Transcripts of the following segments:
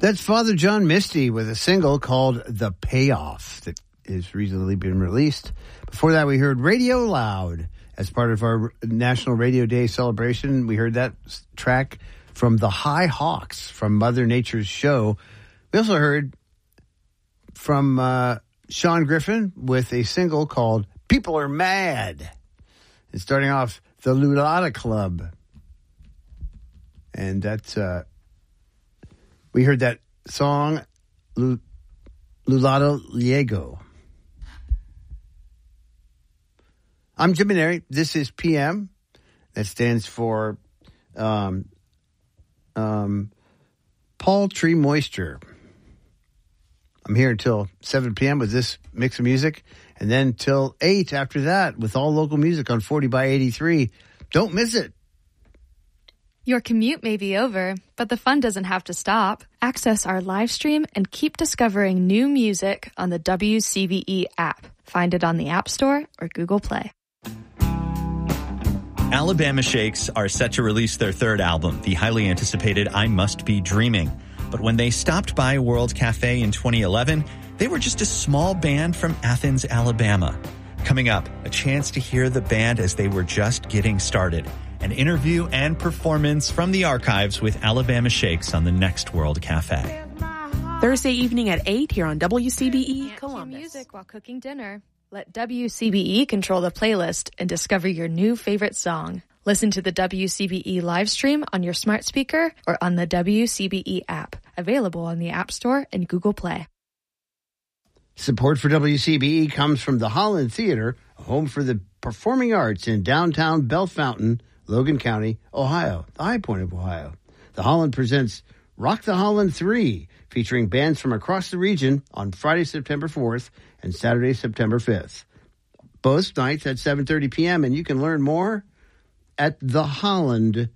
That's Father John Misty with a single called The Payoff that is recently been released. Before that, we heard Radio Loud as part of our National Radio Day celebration. We heard that track from the High Hawks from Mother Nature's Show. We also heard from Sean Griffin with a single called People Are Mad. And starting off, the Lulata Club. And that's... we heard that song, Lulata Liego. I'm Jim Maneri. This is PM. That stands for Paltry Moisture. I'm here until 7 p.m. with this mix of music, and then till 8 after that with all local music on 40 by 83. Don't miss it. Your commute may be over, but the fun doesn't have to stop. Access our live stream and keep discovering new music on the WCBE app. Find it on the App Store or Google Play. Alabama Shakes are set to release their third album, the highly anticipated I Must Be Dreaming. But when they stopped by World Cafe in 2011, they were just a small band from Athens, Alabama. Coming up, a chance to hear the band as they were just getting started. An interview and performance from the archives with Alabama Shakes on the next World Cafe. Thursday evening at 8 here on WCBE Columbus. Music while cooking dinner. Let WCBE control the playlist and discover your new favorite song. Listen to the WCBE live stream on your smart speaker or on the WCBE app. Available on the App Store and Google Play. Support for WCBE comes from the Holland Theater, a home for the performing arts in downtown Bellefontaine, Logan County, Ohio, the high point of Ohio. The Holland presents Rock the Holland 3, featuring bands from across the region on Friday, September 4th and Saturday, September 5th. Both nights at 7:30 p.m., and you can learn more at theholland.org.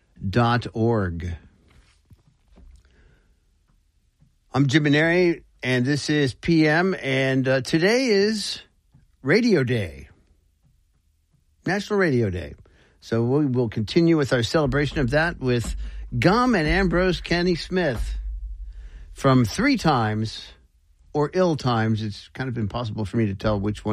I'm Jim Maneri, and this is PM, and today is Radio Day, National Radio Day. So we will continue with our celebration of that with Gum and Ambrose Kenny Smith from 3 Times or Ill Times. It's kind of impossible for me to tell which one